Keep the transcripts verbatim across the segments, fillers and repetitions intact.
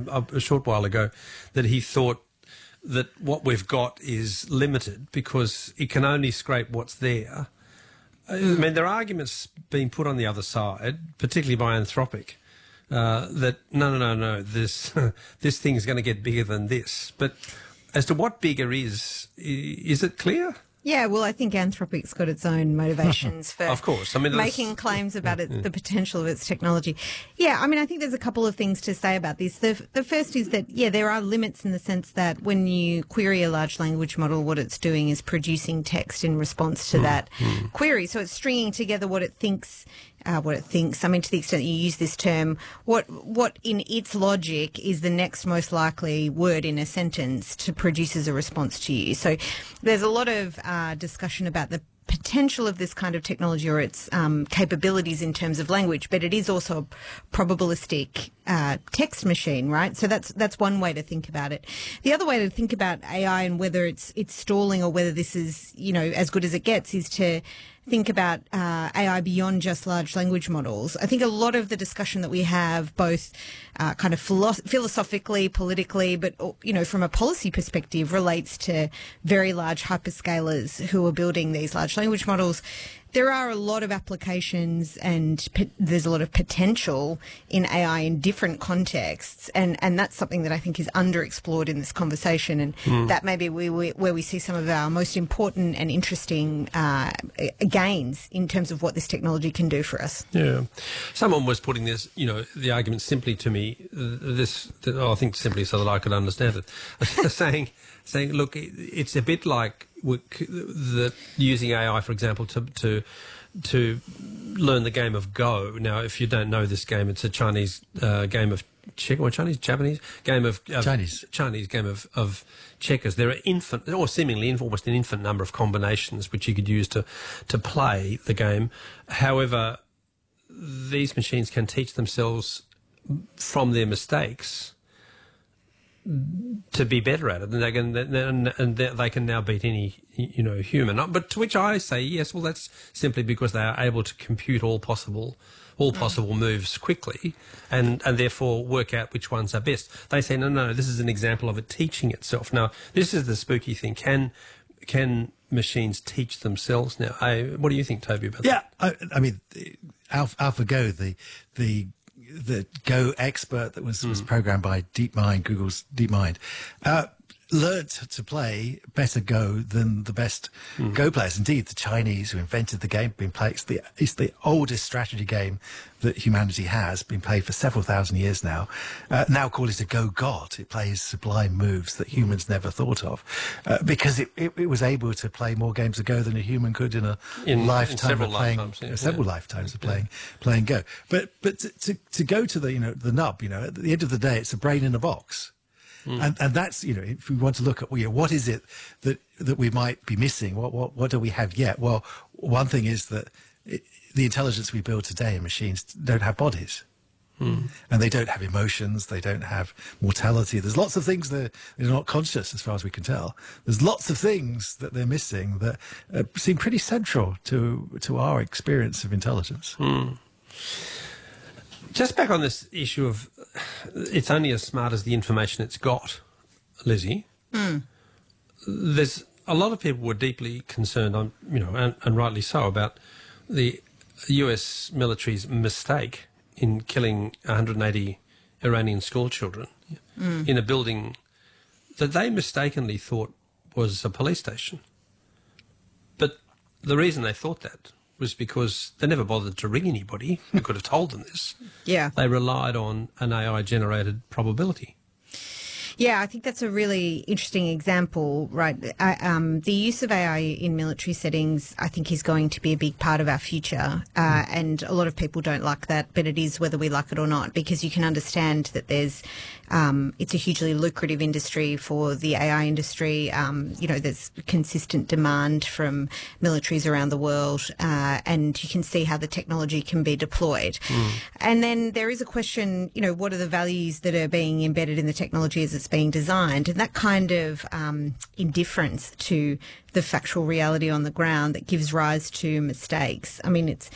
a, a short while ago that he thought that what we've got is limited because it can only scrape what's there. I mean, there are arguments being put on the other side, particularly by Anthropic, uh, that no, no, no, no, this this thing's going to get bigger than this. But as to what bigger is, is it clear? Yeah, well, I think Anthropic's got its own motivations for of course. I mean, making claims about it, the potential of its technology. Yeah, I mean, I think there's a couple of things to say about this. The, the first is that, yeah, there are limits in the sense that when you query a large language model, what it's doing is producing text in response to mm. that mm. query. So it's stringing together what it thinks Uh, what it thinks. I mean, to the extent that you use this term, what what in its logic is the next most likely word in a sentence to produce as a response to you. So there's a lot of uh, discussion about the potential of this kind of technology or its um, capabilities in terms of language, but it is also a probabilistic uh, text machine, right? So that's that's one way to think about it. The other way to think about A I and whether it's it's stalling or whether this is, you know, as good as it gets is to think about uh, A I beyond just large language models. I think a lot of the discussion that we have, both uh, kind of philo- philosophically, politically, but, you know, from a policy perspective, relates to very large hyperscalers who are building these large language models. There are a lot of applications and p- there's a lot of potential in A I in different contexts, and, and that's something that I think is underexplored in this conversation, and mm. that may be we, we, where we see some of our most important and interesting uh, gains in terms of what this technology can do for us. Yeah. Someone was putting this, you know, the argument simply to me, this, oh, I think simply so that I could understand it, saying, saying, look, it's a bit like the using A I, for example, to to to learn the game of Go. Now, if you don't know this game, it's a Chinese uh, game of check or Chinese Japanese game of, of Chinese Chinese game of, of checkers. There are infinite, or seemingly almost an infinite number of combinations which you could use to to play the game. However, these machines can teach themselves from their mistakes to be better at it, and they can and they can now beat any, you know, human. But to which I say yes. Well, that's simply because they are able to compute all possible all possible moves quickly, and and therefore work out which ones are best. They say no, no, this is an example of it teaching itself. Now, this is the spooky thing. Can can machines teach themselves now? I, what do you think, Toby, about yeah, that? Yeah, I, I mean, Alpha, AlphaGo, the the the Go expert that was, mm. was programmed by DeepMind, Google's DeepMind, uh, learnt to play better Go than the best mm. Go players. Indeed, the Chinese who invented the game, been played, it's the, it's the oldest strategy game that humanity has, been played for several thousand years now. Uh, now call it a Go God. It plays sublime moves that humans never thought of, uh, because it, it, it was able to play more games of Go than a human could in a in, lifetime in of playing, lifetimes, yeah. uh, several yeah. lifetimes of playing playing Go. But but to, to to go to the you know the nub, you know, at the end of the day, it's a brain in a box. Mm. And, and that's, you know, if we want to look at, you know, what is it that, that we might be missing? What, what, what do we have yet? Well, one thing is that it, the intelligence we build today in machines don't have bodies. Mm. And they don't have emotions. They don't have mortality. There's lots of things that they're not conscious, as far as we can tell. There's lots of things that they're missing that uh, seem pretty central to, to our experience of intelligence. Mm. Just back on this issue of it's only as smart as the information it's got, Lizzie. Mm. There's a lot of people were deeply concerned, on, you know, and, and rightly so, about the U S military's mistake in killing one hundred eighty Iranian school children mm. in a building that they mistakenly thought was a police station. But the reason they thought that was because they never bothered to ring anybody who could have told them this. Yeah. They relied on an A I-generated probability. Yeah, I think that's a really interesting example, right? I, um, the use of A I in military settings, I think, is going to be a big part of our future. Uh, mm. And a lot of people don't like that, but it is whether we like it or not, because you can understand that there's, um, it's a hugely lucrative industry for the A I industry. Um, you know, there's consistent demand from militaries around the world, uh, and you can see how the technology can be deployed. Mm. And then there is a question, you know, what are the values that are being embedded in the technology as it's being designed, and that kind of um, indifference to the factual reality on the ground that gives rise to mistakes. I mean, it's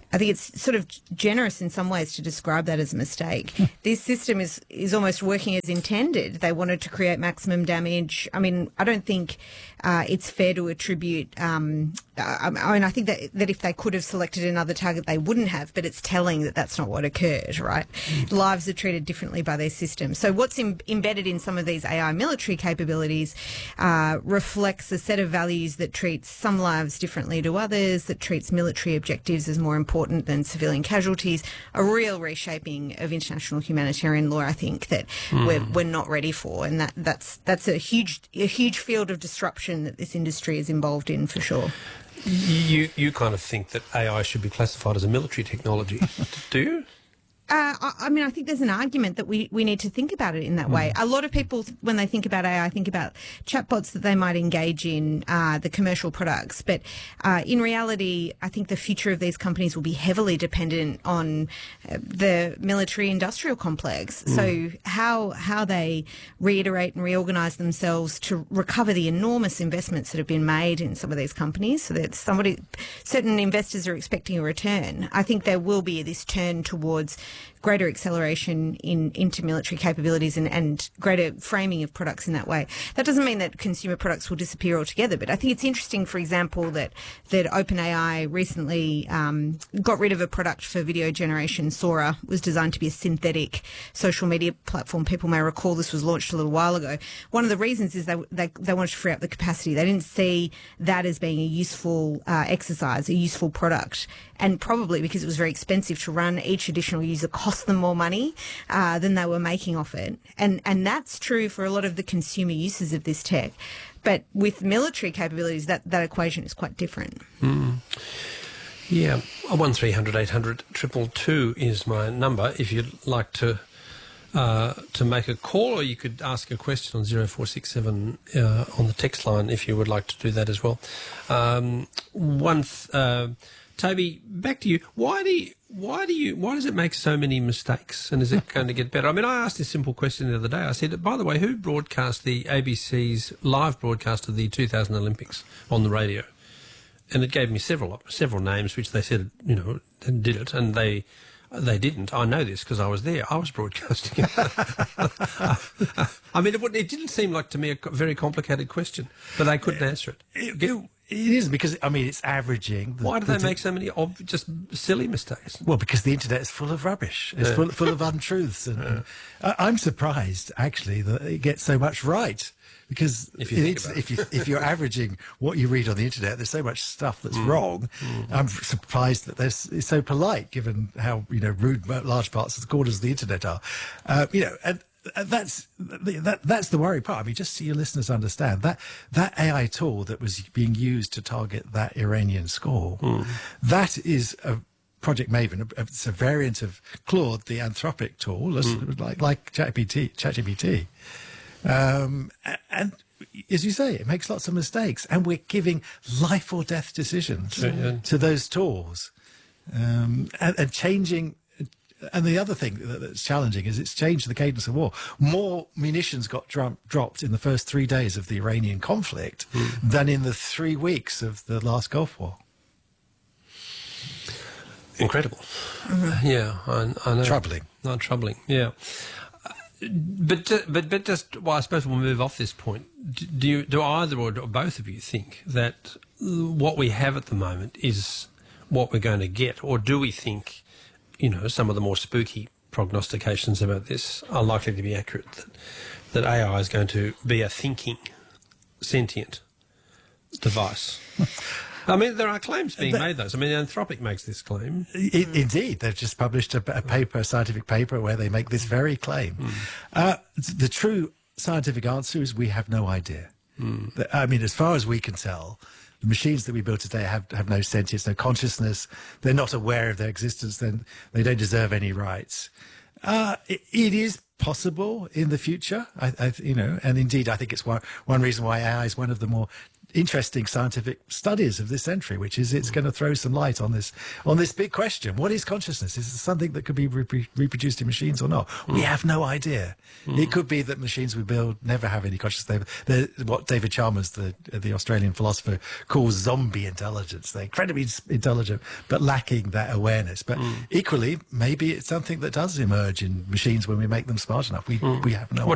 I think it's sort of generous in some ways to describe that as a mistake. This system is, is almost working as intended. They wanted to create maximum damage. I mean, I don't think uh, it's fair to attribute, um, I, I mean, I think that, that if they could have selected another target, they wouldn't have, but it's telling that that's not what occurred, right? Mm. Lives are treated differently by these systems. So what's in, embedded in some of these A I military capabilities uh, reflects a set of values that treats some lives differently to others, that treats military objectives as more important than civilian casualties, a real reshaping of international humanitarian law, I think, that mm. we're, we're not ready for. And that, that's that's a huge a huge field of disruption that this industry is involved in, for sure. You, you kind of think that A I should be classified as a military technology, do you? Uh, I, I mean, I think there's an argument that we, we need to think about it in that mm. way. A lot of people, when they think about A I, think about chatbots that they might engage in, uh, the commercial products. But uh, in reality, I think the future of these companies will be heavily dependent on uh, the military-industrial complex. Mm. So how how they reiterate and reorganise themselves to recover the enormous investments that have been made in some of these companies, so that somebody, certain investors are expecting a return. I think there will be this turn towards greater acceleration in into military capabilities and, and greater framing of products in that way. That doesn't mean that consumer products will disappear altogether, but I think it's interesting, for example, that that OpenAI recently um, got rid of a product for video generation. Sora was designed to be a synthetic social media platform. People may recall this was launched a little while ago. One of the reasons is they they, they wanted to free up the capacity. They didn't see that as being a useful uh, exercise, a useful product, and probably because it was very expensive to run, each additional user cost them more money uh, than they were making off it. And and that's true for a lot of the consumer uses of this tech. But with military capabilities, that, that equation is quite different. Mm. Yeah, one three hundred eight hundred two two two is my number if you'd like to uh, to make a call, or you could ask a question on zero four six seven uh, on the text line if you would like to do that as well. Um, one... Th- uh, Toby, back to you. Why do you, why do you, why does it make so many mistakes, and is it going to get better? I mean, I asked this simple question the other day. I said, by the way, who broadcast the A B C's live broadcast of the two thousand Olympics on the radio? And it gave me several several names, which they said, you know, did it, and they they didn't. I know this because I was there. I was broadcasting it. I mean, it, it didn't seem like to me a very complicated question, but they couldn't answer it. it, it It is, because, I mean, it's averaging. The, Why do they the, make so many ob- just silly mistakes? Well, because the internet is full of rubbish. It's yeah. full, full of untruths. And, yeah. and I'm surprised, actually, that it gets so much right. Because if, you it's, if, you, if you're averaging what you read on the internet, there's so much stuff that's mm. wrong. Mm-hmm. I'm surprised that there's, it's so polite, given how, you know, rude large parts of the corners of the internet are. Uh, you know, and That's that. That's the worry part. I mean, just so your listeners understand, that that A I tool that was being used to target that Iranian score, mm. that is a Project Maven. It's a variant of Claude, the Anthropic tool, mm. like like ChatGPT. ChatGPT, um, and as you say, it makes lots of mistakes, and we're giving life or death decisions yeah, yeah. to those tools, um, and, and changing. And the other thing that's challenging is it's changed the cadence of war. More munitions got dro- dropped in the first three days of the Iranian conflict mm. than in the three weeks of the last Gulf War. Incredible. Mm-hmm. Yeah, I, I know. Troubling. Not troubling, yeah. Uh, but, but, but just, well, I suppose we'll move off this point. Do, you, do either or do both of you think that what we have at the moment is what we're going to get? Or do we think, you know, some of the more spooky prognostications about this are likely to be accurate, that, that A I is going to be a thinking, sentient device? I mean, there are claims being that, made, though. I mean, Anthropic makes this claim. It, indeed. They've just published a, a paper, a scientific paper, where they make this very claim. Mm. Uh, the true scientific answer is we have no idea. Mm. I mean, as far as we can tell, the machines that we build today have, have no sentience, no consciousness. They're not aware of their existence. Then they don't deserve any rights. Uh, it, it is possible in the future, I, I, you know, and indeed, I think it's one, one reason why A I is one of the more interesting scientific studies of this century, which is it's going to throw some light on this on this big question: what is consciousness? Is it something that could be repro- reproduced in machines or not? Mm. We have no idea. Mm. It could be that machines we build never have any consciousness. They're, they're what David Chalmers, the the Australian philosopher, calls zombie intelligence. They're incredibly intelligent, but lacking that awareness. But mm. equally, maybe it's something that does emerge in machines when we make them smart enough. We mm. we have no what